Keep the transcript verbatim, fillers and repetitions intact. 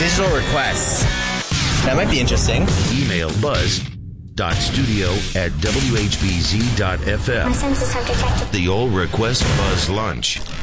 digital requests. That might be interesting. Email buzz dot studio at w h b z dot f m. My senses have detected The All Request Buzz Lunch.